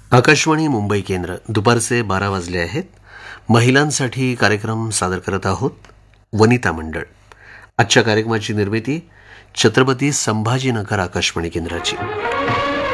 आकाशवाणी मुंबई केंद्र दुपारचे 12 वाजले आहेत. महिलांसाठी कार्यक्रम सादर करत आहोत वनिता मंडळ. आजच्या कार्यक्रमाची निर्मिती छत्रपती संभाजीनगर आकाशवाणी केंद्राची.